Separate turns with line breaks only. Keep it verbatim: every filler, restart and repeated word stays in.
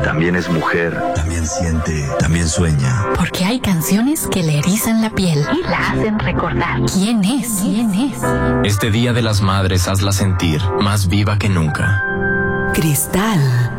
también es mujer, también siente, también sueña.
Porque hay canciones que le erizan la piel y la hacen recordar quién es, quién es.
Este Día de las Madres hazla sentir más viva que nunca.
Cristal.